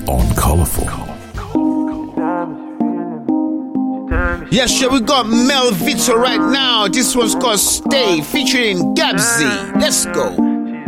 on Colourful. Yes, sure, we got Mel Vito right now. This one's called Stay, featuring Gabsy. Let's go.